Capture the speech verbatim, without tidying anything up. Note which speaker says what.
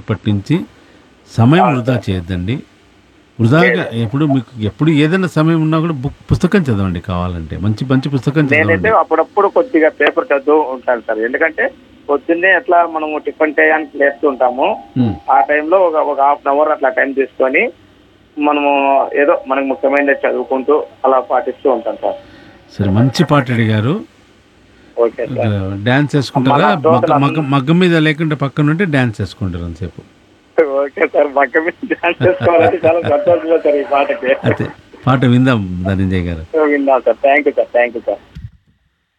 Speaker 1: ఇప్పటి నుంచి సమయం వృధా చేయొద్దండి. వృధాగా ఎప్పుడు మీకు ఎప్పుడు ఏదైనా సమయం ఉన్నా కూడా బుక్ పుస్తకం చదవండి కావాలంటే. మంచి మంచి పుస్తకం
Speaker 2: నేనైతే
Speaker 1: చదవండి.
Speaker 2: అప్పుడప్పుడు కొద్దిగా పేపర్ చదువుతూ ఉంటాను సార్. ఎందుకంటే పొద్దున్నే ఎట్లా మనము టిఫిన్ చేయడానికి లేస్తూ ఉంటాము.
Speaker 1: హ్మ్.
Speaker 2: ఆ టైంలో ఒక ఒక హాఫ్ అన్ అవర్ అట్లా టైం తీసుకొని మనము ఏదో మనకు ముఖ్యమైనది చదువుకుంటూ అలా పాటిస్తూ ఉంటాం సార్.
Speaker 1: సరే, మంచి పాట అడిగారు.
Speaker 2: Okay sir.
Speaker 1: డాన్స్ వేసుకుంటారా?
Speaker 2: మన
Speaker 1: మగ్గ
Speaker 2: శ్రోతలు
Speaker 1: మగ్గ మగ్గం మీద లేకుండా పక్కన ఉంటే డాన్స్ వేసుకుంటారు అంతసేపు.
Speaker 2: Okay sir. పక్క మీద డాన్స్ చేసుకోవాలంటే చాలా సంతోషంగా సార్ ఈ పాటకి.
Speaker 1: అయితే పాట విందాం ధనంజయ్ గారు.
Speaker 2: విన్నాం sir. Thank you sir. Thank you sir.